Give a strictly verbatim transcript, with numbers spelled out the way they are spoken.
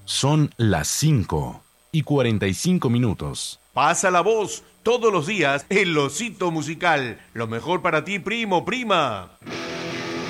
Son las cinco y cuarenta y cinco minutos. Pasa la voz todos los días, el Osito Musical. Lo mejor para ti, primo, prima.